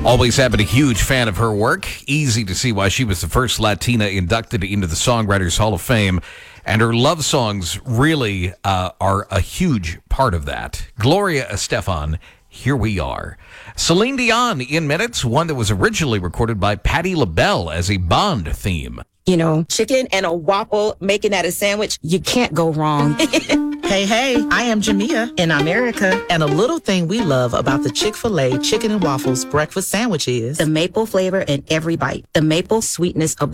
Always have been a huge fan of her work. Easy to see why she was the first Latina inducted into the Songwriters Hall of Fame. And her love songs really are a huge part of that. Gloria Estefan, Here We Are. Celine Dion in minutes, one that was originally recorded by Patti LaBelle as a Bond theme. You know, chicken and a waffle, making that a sandwich, you can't go wrong. Hey, I am Jamia in America. And a little thing we love about the Chick-fil-A Chicken and Waffles breakfast sandwich is The maple flavor in every bite. The maple sweetness of